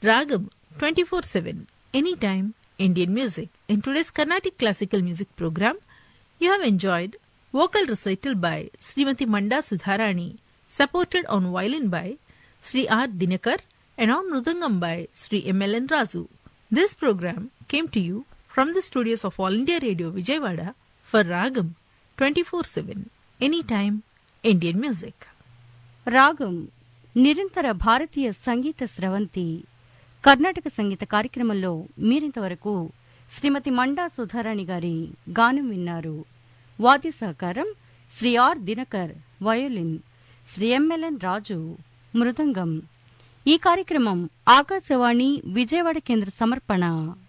Ragam 24/7 Anytime Indian Music. In today's Carnatic Classical Music program, you have enjoyed vocal recital by Srimati Manda Sudharani, supported on violin by Sri R. Dinakar and on mridangam by Sri M.L.N. Razu. This program came to you from the studios of All India Radio Vijayawada for Ragam 24/7 Anytime Indian Music. రాగం నిరంతర భారతీయ సంగీత స్రవంతి కర్ణాటక సంగీత కార్యక్రమంలో మీరింతవరకు శ్రీమతి మండా సుధారాణి గారి గానం విన్నారు. వాద్య సహకారం Shri are Dinakar violin, Shri MLN రాజు మృదంగం. ఈ కార్యక్రమం ఆకాశవాణి విజయవాడ కేంద్ర సమర్పణ.